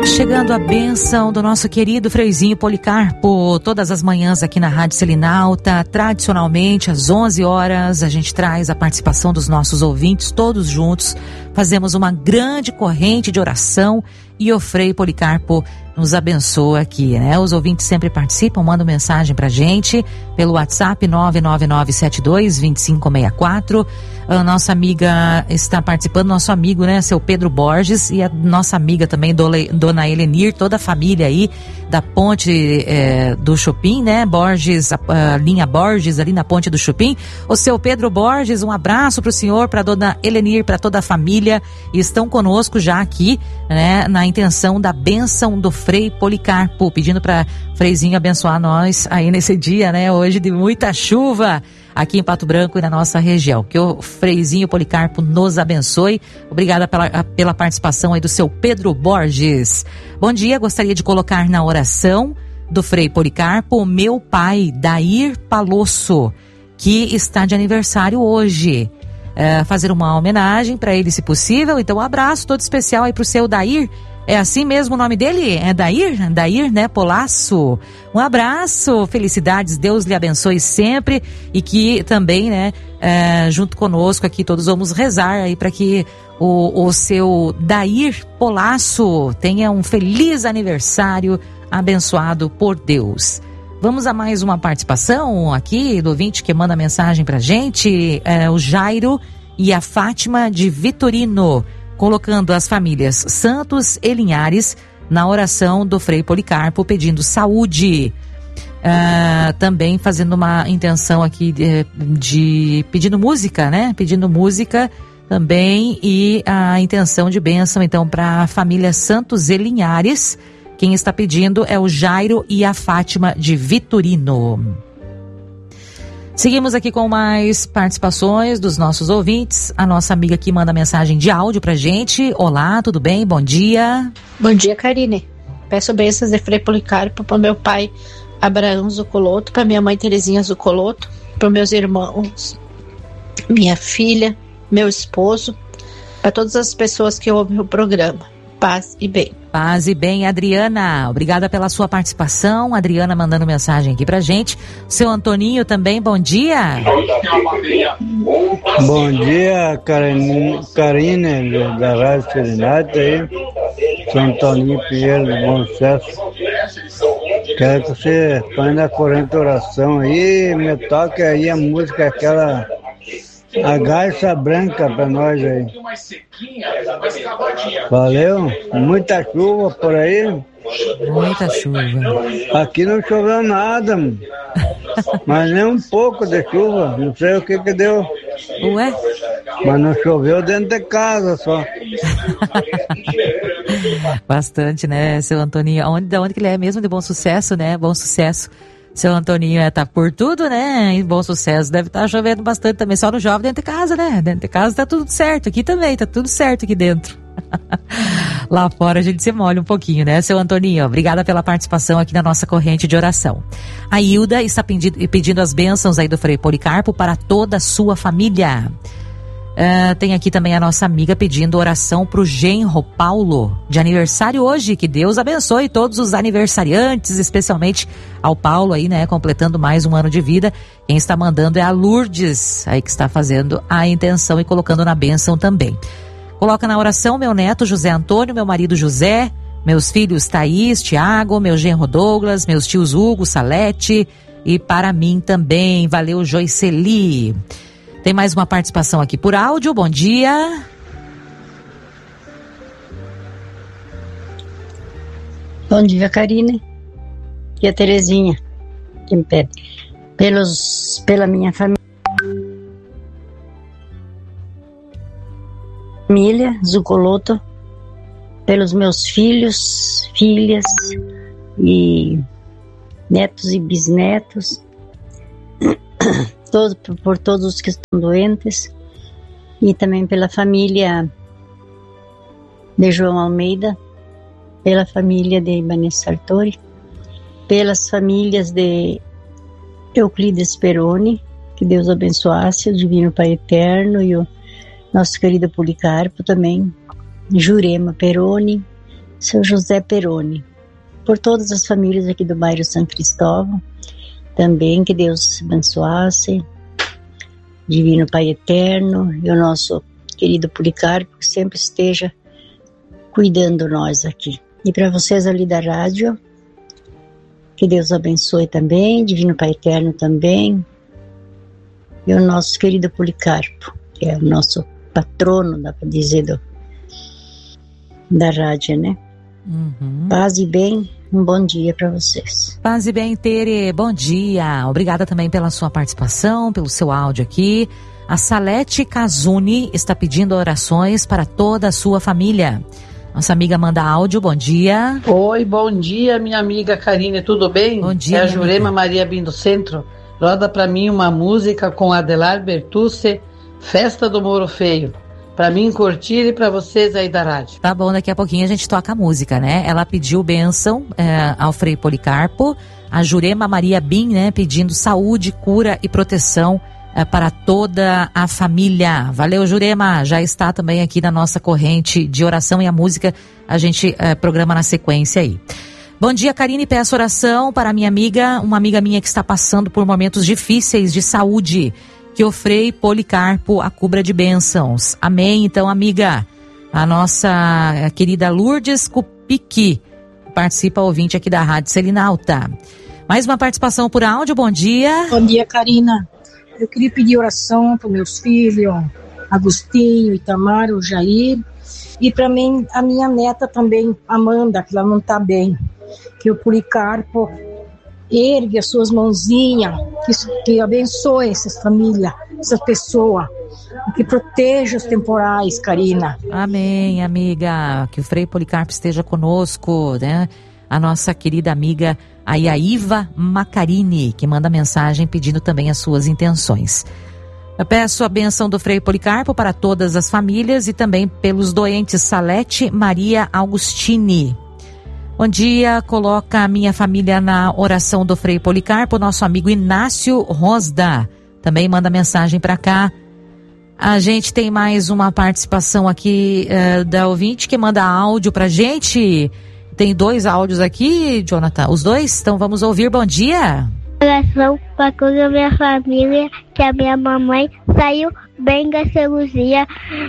Chegando a bênção do nosso querido Freizinho Policarpo, todas as manhãs aqui na Rádio Selinalta, tradicionalmente às 11 horas, a gente traz a participação dos nossos ouvintes, todos juntos, fazemos uma grande corrente de oração e o Frei Policarpo nos abençoa aqui, né? Os ouvintes sempre participam, mandam mensagem pra gente pelo WhatsApp 999722564. A nossa amiga está participando, nosso amigo, né, seu Pedro Borges, e a nossa amiga também, Dona Helenir, toda a família aí da ponte do Chupim, né, Borges, a linha Borges ali na ponte do Chupim. O seu Pedro Borges, um abraço pro senhor, pra Dona Helenir, pra toda a família, e estão conosco já aqui, né, na intenção da bênção do Frei Policarpo, pedindo pra Freizinho abençoar nós aí nesse dia, né, hoje de muita chuva aqui em Pato Branco e na nossa região. Que o Freizinho Policarpo nos abençoe. Obrigada pela participação aí do seu Pedro Borges. Bom dia, gostaria de colocar na oração do Frei Policarpo o meu pai, Dair Palosso, que está de aniversário hoje. Fazer uma homenagem para ele, se possível. Então, um abraço todo especial aí pro seu Dair. É assim mesmo o nome dele? É Dair? Dair, né? Polasso. Um abraço, felicidades, Deus lhe abençoe sempre, e que também, né, junto conosco aqui todos vamos rezar aí para que o seu Dair Polasso tenha um feliz aniversário abençoado por Deus. Vamos a mais uma participação aqui do ouvinte que manda mensagem pra gente, o Jairo e a Fátima de Vitorino, colocando as famílias Santos e Linhares na oração do Frei Policarpo, pedindo saúde. Também fazendo uma intenção aqui de pedindo música, né? Pedindo música também, e a intenção de bênção, então, para a família Santos e Linhares. Quem está pedindo é o Jairo e a Fátima de Vitorino. Seguimos aqui com mais participações dos nossos ouvintes. A nossa amiga aqui manda mensagem de áudio pra gente. Olá, tudo bem? Bom dia. Bom dia, Karine. Peço bênçãos de Frei Policarpo para meu pai Abraão Zucoloto, para minha mãe Terezinha Zucoloto, para meus irmãos, minha filha, meu esposo, para todas as pessoas que ouvem o programa. Paz e bem. Paz e bem, Adriana. Obrigada pela sua participação. Adriana mandando mensagem aqui pra gente. Seu Antoninho também, bom dia. Bom dia, Karine, da Rádio Serenata aí. Sou Antoninho Pinheiro, do Bom Sucesso. Quero que você põe na corrente oração aí, me toque aí a música, aquela... A garça branca pra nós aí. Valeu? Muita chuva por aí? Muita chuva. Aqui não choveu nada, mas nem um pouco de chuva. Não sei o que deu. Ué? Mas não choveu dentro de casa só. Bastante, né, seu Antoninho? Da onde que ele é mesmo? De Bom Sucesso, né? Bom Sucesso. Seu Antoninho tá por tudo, né? Em Bom Sucesso. Deve estar chovendo bastante também. Só no jovem dentro de casa, né? Dentro de casa tá tudo certo. Aqui também, tá tudo certo aqui dentro. Lá fora a gente se molha um pouquinho, né, seu Antoninho? Obrigada pela participação aqui na nossa corrente de oração. A Hilda está pedindo as bênçãos aí do Frei Policarpo para toda a sua família. Tem aqui também a nossa amiga pedindo oração pro genro Paulo, de aniversário hoje. Que Deus abençoe todos os aniversariantes, especialmente ao Paulo aí, né, completando mais um ano de vida. Quem está mandando é a Lourdes, aí que está fazendo a intenção e colocando na bênção também. Coloca na oração meu neto José Antônio, meu marido José, meus filhos Thaís, Tiago, meu genro Douglas, meus tios Hugo, Salete, e para mim também. Valeu, Joiceli. Tem mais uma participação aqui por áudio. Bom dia. Bom dia, Karine. E a Terezinha, que me pede. Pela minha família, Zucoloto, pelos meus filhos, filhas e netos e bisnetos, por todos os que estão doentes, e também pela família de João Almeida, pela família de Ibanez Sartori, pelas famílias de Euclides Peroni, que Deus abençoasse, o Divino Pai Eterno, e o nosso querido Policarpo também, Jurema Peroni, seu José Peroni, por todas as famílias aqui do bairro São Cristóvão, também que Deus abençoasse, Divino Pai Eterno, e o nosso querido Policarpo, que sempre esteja cuidando nós aqui. E para vocês ali da rádio, que Deus abençoe também, Divino Pai Eterno também, e o nosso querido Policarpo, que é o nosso patrono, dá para dizer, da rádio, né? Paz e bem, um bom dia para vocês. Paz e bem, Tere, bom dia. Obrigada também pela sua participação, pelo seu áudio aqui. A Salete Kazuni está pedindo orações para toda a sua família. Nossa amiga manda áudio, bom dia. Oi, bom dia, minha amiga Karine, tudo bem? Bom dia. É a Jurema Maria Bim do Centro. Roda pra mim uma música com Adelar Bertucci, Festa do Moro Feio. Pra mim curtir e pra vocês aí da rádio. Tá bom, daqui a pouquinho a gente toca a música, né? Ela pediu bênção ao Frei Policarpo. A Jurema Maria Bim, né? Pedindo saúde, cura e proteção para toda a família. Valeu, Jurema. Já está também aqui na nossa corrente de oração, e a música a gente programa na sequência aí. Bom dia, Karine. Peço oração para minha amiga, uma amiga minha que está passando por momentos difíceis de saúde. Que o Frei Policarpo a cubra de bênçãos. Amém. Então, amiga, a nossa querida Lourdes Cupiqui participa, ouvinte aqui da Rádio Selinalta. Mais uma participação por áudio. Bom dia. Bom dia, Karina. Eu queria pedir oração para meus filhos, Agostinho, Itamar, Jair, e para mim, a minha neta também, Amanda, que ela não está bem. Que o Policarpo ergue as suas mãozinhas, que abençoe essas famílias, essas pessoas, que proteja os temporais, Karina. Amém, amiga. Que o Frei Policarpo esteja conosco, né? A nossa querida amiga a Iaiva Macarini, que manda mensagem pedindo também as suas intenções. Eu peço a bênção do Frei Policarpo para todas as famílias e também pelos doentes Salete Maria Augustini. Bom dia, coloca a minha família na oração do Frei Policarpo. Nosso amigo Inácio Rosda também manda mensagem para cá. A gente tem mais uma participação aqui da ouvinte que manda áudio pra gente. Tem 2 áudios aqui, Jonathan. Os 2? Então vamos ouvir. Bom dia. Oração para toda a minha família, que a minha mamãe saiu bem da cirurgia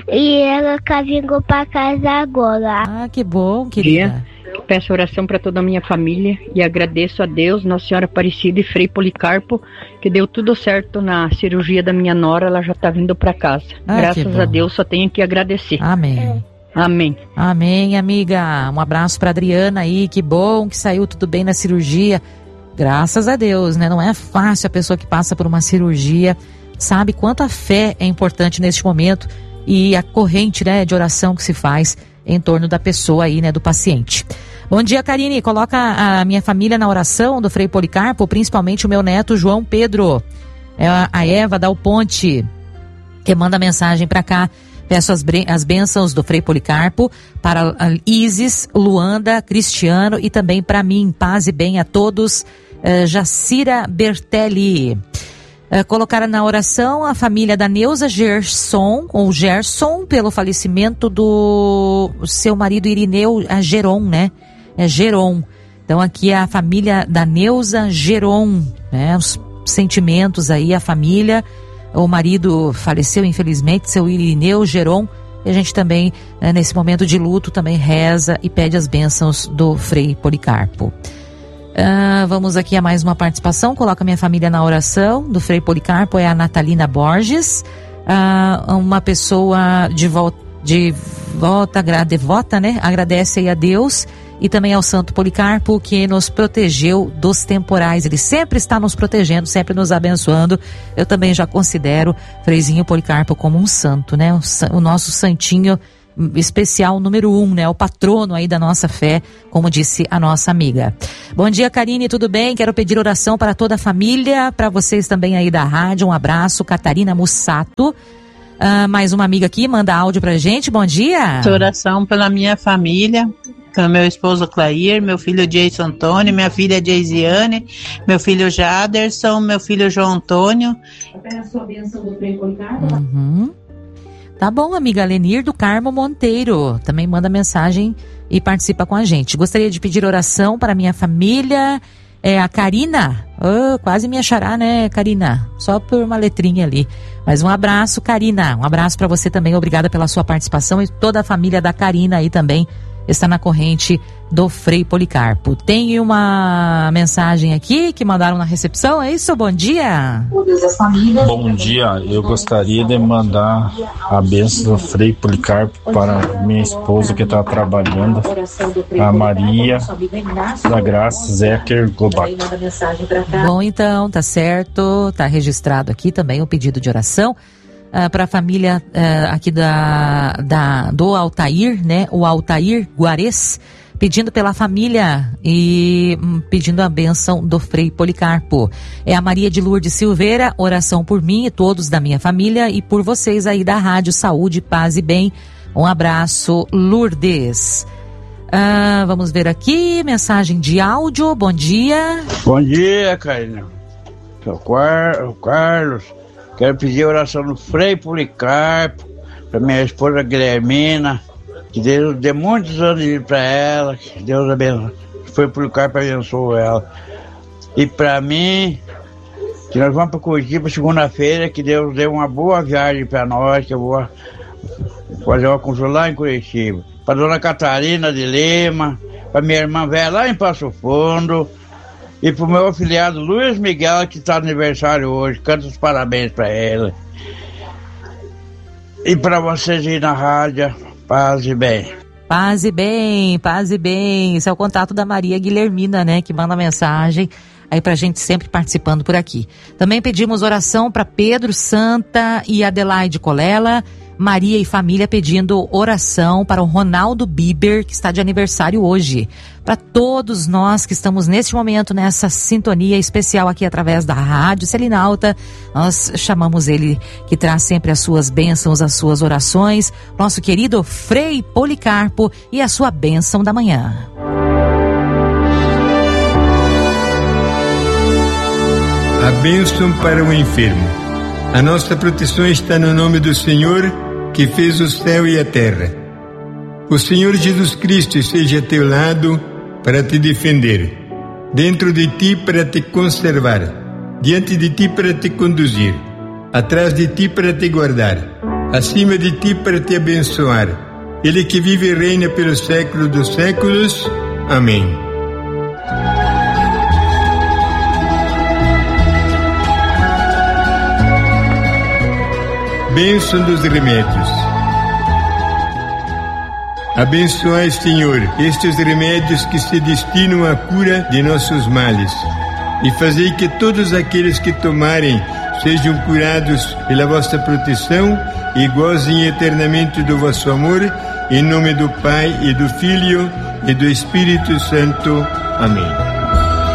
e ela vingou para casa agora. Ah, que bom, querida. Peço oração para toda a minha família e agradeço a Deus, Nossa Senhora Aparecida e Frei Policarpo, que deu tudo certo na cirurgia da minha nora, ela já está vindo para casa. Graças a Deus, só tenho que agradecer. Amém. Amém. Amém, amiga. Um abraço para Adriana aí, que bom que saiu tudo bem na cirurgia. Graças a Deus, né? Não é fácil a pessoa que passa por uma cirurgia, sabe quanto a fé é importante neste momento e a corrente, né, de oração que se faz em torno da pessoa aí, né, do paciente. Bom dia, Karine. Coloca a minha família na oração do Frei Policarpo, principalmente o meu neto João Pedro. É a Eva Dal Ponte, que manda mensagem para cá. Peço as bênçãos do Frei Policarpo para Isis, Luanda, Cristiano e também para mim. Paz e bem a todos. Jacira Bertelli. Colocar na oração a família da Neuza Gerson, ou Gerson, pelo falecimento do seu marido Irineu Geron, né? É Geron. Então aqui é a família da Neuza Geron, né? Os sentimentos aí, a família. O marido faleceu, infelizmente, seu Irineu Geron. E a gente também, né, nesse momento de luto, também reza e pede as bênçãos do Frei Policarpo. Vamos aqui a mais uma participação. Coloca minha família na oração do Frei Policarpo, é a Natalina Borges. Uma pessoa devota, né? Agradece aí a Deus e também ao Santo Policarpo, que nos protegeu dos temporais. Ele sempre está nos protegendo, sempre nos abençoando. Eu também já considero Freizinho Policarpo como um santo, né? O nosso santinho especial número 1, né? O patrono aí da nossa fé, como disse a nossa amiga. Bom dia, Karine, tudo bem? Quero pedir oração para toda a família, para vocês também aí da rádio. Um abraço, Catarina Mussato. Mais uma amiga aqui, manda áudio pra gente. Bom dia. Oração pela minha família, pelo meu esposo Clair, meu filho Jason Antônio, minha filha Jaysiane, meu filho Jaderson, meu filho João Antônio. Uhum. Tá bom, amiga Lenir do Carmo Monteiro. Também manda mensagem e participa com a gente. Gostaria de pedir oração para minha família. A Karina. Quase me achará, né, Karina? Só por uma letrinha ali. Mas um abraço, Karina. Um abraço para você também. Obrigada pela sua participação. E toda a família da Karina aí também está na corrente do Frei Policarpo. Tem uma mensagem aqui que mandaram na recepção, é isso? Bom dia! Bom dia, eu gostaria de mandar a bênção do Frei Policarpo para minha esposa que está trabalhando, a Maria da Graça Zecker Gobac. Bom, então, tá certo, tá registrado aqui também o pedido de oração. Para a família aqui do Altair, né? O Altair Guarez, pedindo pela família e pedindo a bênção do Frei Policarpo. É a Maria de Lourdes Silveira, oração por mim e todos da minha família e por vocês aí da Rádio Saúde, Paz e Bem. Um abraço, Lourdes. Vamos ver aqui, mensagem de áudio, bom dia. Bom dia, Karina. Sou o Carlos. Quero pedir oração do Frei Policarpo, para minha esposa Guilhermina, que Deus dê muitos anos de vida para ela, que Deus abençoe. O Frei Policarpo abençoe ela. E para mim, que nós vamos para Curitiba segunda-feira, que Deus dê uma boa viagem para nós, que eu vou fazer uma consulta lá em Curitiba. Para dona Catarina de Lima, para minha irmã velha lá em Passo Fundo, e pro meu afilhado Luiz Miguel, que está aniversário hoje. Canto os parabéns para ele. E para vocês aí na rádio, paz e bem. Paz e bem, paz e bem. Esse é o contato da Maria Guilhermina, né? Que manda mensagem aí pra gente sempre participando por aqui. Também pedimos oração para Pedro Santa e Adelaide Colela. Maria e família pedindo oração para o Ronaldo Biber, que está de aniversário hoje. Para todos nós que estamos neste momento nessa sintonia especial aqui através da Rádio Selinalta, nós chamamos ele, que traz sempre as suas bênçãos, as suas orações, nosso querido Frei Policarpo e a sua bênção da manhã. A bênção para o enfermo. A nossa proteção está no nome do Senhor, que fez o céu e a terra. O Senhor Jesus Cristo esteja a teu lado para te defender, dentro de ti para te conservar, diante de ti para te conduzir, atrás de ti para te guardar, acima de ti para te abençoar. Ele que vive e reina pelos séculos dos séculos. Amém. Bênção dos remédios. Abençoai, Senhor, estes remédios que se destinam à cura de nossos males, e fazei que todos aqueles que tomarem sejam curados pela vossa proteção e gozem eternamente do vosso amor, em nome do Pai e do Filho e do Espírito Santo. Amém.